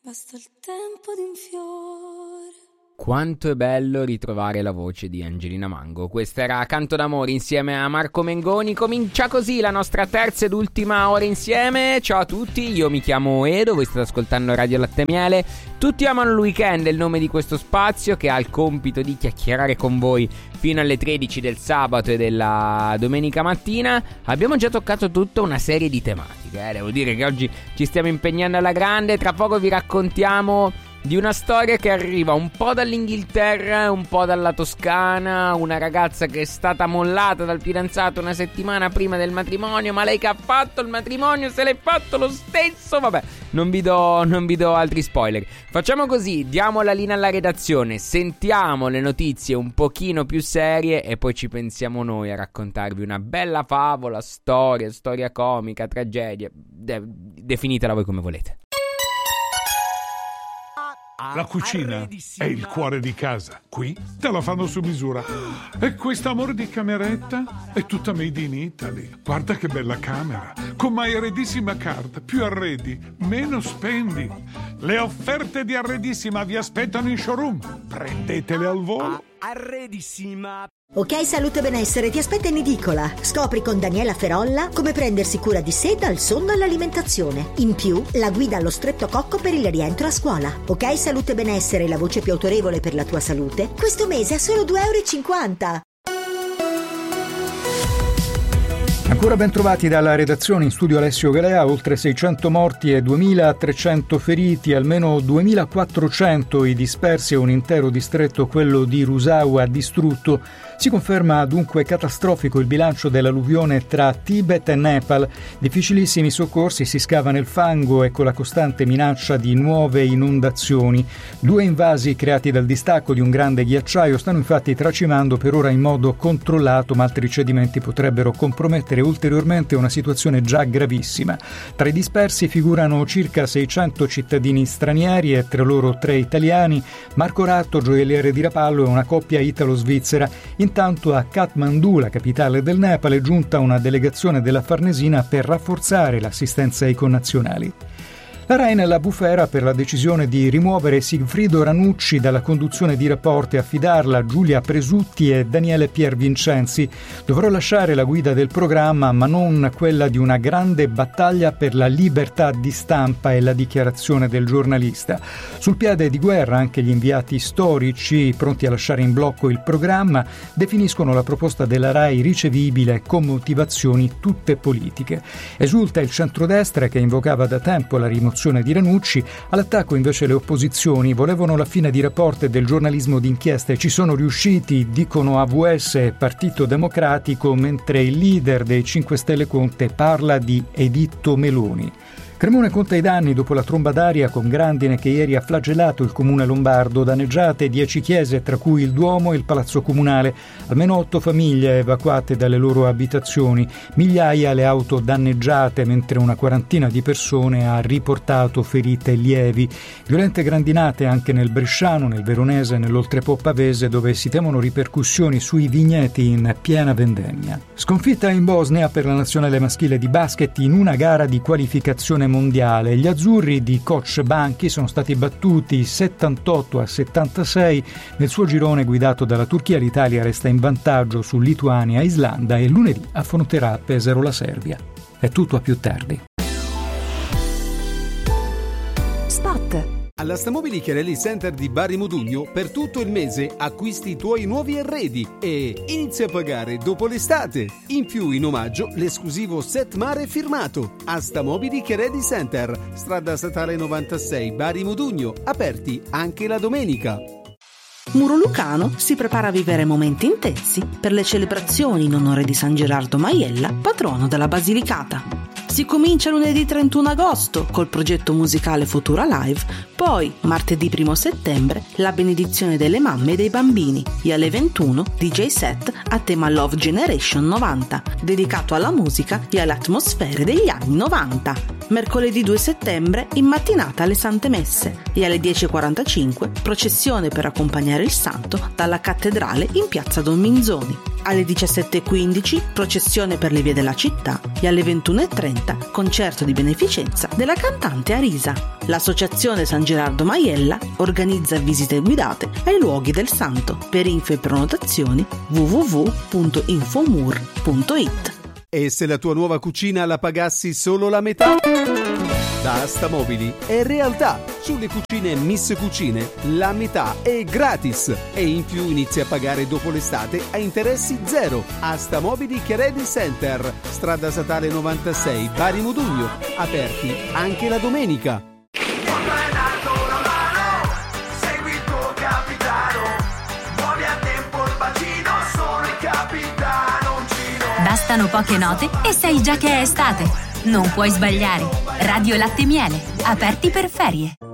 Basta il tempo di un fiore. Quanto è bello ritrovare la voce di Angelina Mango. Questa era Canto d'amore insieme a Marco Mengoni. Comincia così la nostra terza ed ultima ora insieme. Ciao a tutti, io mi chiamo Edo, voi state ascoltando Radio Latte Miele. Tutti amano il weekend, è il nome di questo spazio che ha il compito di chiacchierare con voi fino alle 13 del sabato e della domenica mattina. Abbiamo già toccato tutta una serie di tematiche, devo dire che oggi ci stiamo impegnando alla grande. Tra poco vi raccontiamo di una storia che arriva un po' dall'Inghilterra, un po' dalla Toscana. Una ragazza che è stata mollata dal fidanzato una settimana prima del matrimonio, ma lei che ha fatto il matrimonio se l'è fatto lo stesso. Vabbè, non vi do altri spoiler. Facciamo così, diamo la linea alla redazione, sentiamo le notizie un pochino più serie e poi ci pensiamo noi a raccontarvi una bella favola, storia comica, tragedia, definitela voi come volete. La cucina è il cuore di casa. Qui te la fanno su misura. E questo amore di cameretta è tutta made in Italy. Guarda che bella camera. Con My Arredissima Card. Più arredi, meno spendi. Le offerte di Arredissima vi aspettano in showroom. Prendetele al volo. Arredissima. Ok Salute Benessere ti aspetta in edicola. Scopri con Daniela Ferolla come prendersi cura di sé dal sonno all'alimentazione. In più, la guida allo stretto cocco per il rientro a scuola. Ok Salute Benessere, la voce più autorevole per la tua salute. Questo mese a solo €2,50. Ancora ben trovati dalla redazione, in studio Alessio Galea. Oltre 600 morti e 2.300 feriti, almeno 2.400 i dispersi e un intero distretto, quello di Rusawa, distrutto. Si conferma dunque catastrofico il bilancio dell'alluvione tra Tibet e Nepal. Difficilissimi soccorsi, si scava nel fango e con la costante minaccia di nuove inondazioni. 2 invasi creati dal distacco di un grande ghiacciaio stanno infatti tracimando per ora in modo controllato, ma altri cedimenti potrebbero compromettere ulteriormente una situazione già gravissima. Tra i dispersi figurano circa 600 cittadini stranieri e tra loro 3 italiani. Marco Ratto, gioielliere di Rapallo, e una coppia italo-svizzera. Intanto a Kathmandu, la capitale del Nepal, è giunta una delegazione della Farnesina per rafforzare l'assistenza ai connazionali. La Rai nella bufera per la decisione di rimuovere Sigfrido Ranucci dalla conduzione di Rapporto e affidarla a Giulia Presutti e Daniele Piervincenzi. Dovrò lasciare la guida del programma, ma non quella di una grande battaglia per la libertà di stampa e la dichiarazione del giornalista. Sul piede di guerra anche gli inviati storici, pronti a lasciare in blocco il programma, definiscono la proposta della Rai ricevibile con motivazioni tutte politiche. Esulta il centrodestra che invocava da tempo la rimozione di Ranucci. All'attacco invece le opposizioni volevano la fine di Rapporto e del giornalismo d'inchiesta e ci sono riusciti, dicono AVS e Partito Democratico, mentre il leader dei 5 Stelle Conte parla di editto Meloni. Cremone conta i danni dopo la tromba d'aria con grandine che ieri ha flagellato il comune lombardo. Danneggiate 10 chiese, tra cui il Duomo e il Palazzo Comunale. Almeno 8 famiglie evacuate dalle loro abitazioni. Migliaia le auto danneggiate, mentre una quarantina di persone ha riportato ferite lievi. Violente grandinate anche nel Bresciano, nel Veronese e nell'Oltrepo Pavese, dove si temono ripercussioni sui vigneti in piena vendemmia. Sconfitta in Bosnia per la nazionale maschile di basket in una gara di qualificazione mondiale. Gli azzurri di coach Banchi sono stati battuti 78-76 nel suo girone guidato dalla Turchia. L'Italia resta in vantaggio su Lituania e Islanda e lunedì affronterà a Pesaro la Serbia. È tutto a più tardi. Spot. Alla Stamobili Chiarelli Center di Bari Modugno per tutto il mese acquisti i tuoi nuovi arredi e inizia a pagare dopo l'estate. In più, in omaggio, l'esclusivo set mare firmato. A Stamobili Chiarelli Center, strada statale 96 Bari Modugno, aperti anche la domenica. Muro Lucano si prepara a vivere momenti intensi per le celebrazioni in onore di San Gerardo Maiella, patrono della Basilicata. Si comincia lunedì 31 agosto col progetto musicale Futura Live, poi martedì 1 settembre la benedizione delle mamme e dei bambini e alle 21 DJ set a tema Love Generation 90, dedicato alla musica e alle atmosfere degli anni 90. Mercoledì 2 settembre in mattinata alle Sante Messe e alle 10:45 processione per accompagnare il santo dalla cattedrale in piazza Don Minzoni. Alle 17:15 processione per le vie della città e alle 21:30 concerto di beneficenza della cantante Arisa. L'associazione San Gerardo Maiella organizza visite guidate ai luoghi del santo. Per info e prenotazioni www.infomur.it. E se la tua nuova cucina la pagassi solo la metà? Da Asta Mobili è realtà. Sulle cucine Miss Cucine la metà è gratis e in più inizi a pagare dopo l'estate a interessi zero. Asta Mobili Chiaredi Center, strada statale 96, Bari Modugno, aperti anche la domenica. Bastano poche note e sai già che è estate. Non puoi sbagliare. Radio Latte Miele, aperti per ferie.